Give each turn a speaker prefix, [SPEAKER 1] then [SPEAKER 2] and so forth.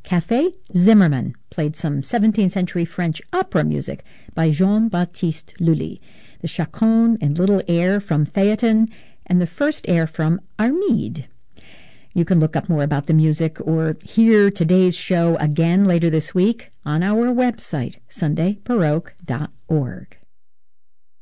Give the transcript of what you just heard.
[SPEAKER 1] Café Zimmermann played some 17th century French opera music by Jean-Baptiste Lully, the chaconne and little air from Phaeton, and the first air from Armide. You can look up more about the music or hear today's show again later this week on our website, sundaybaroque.org.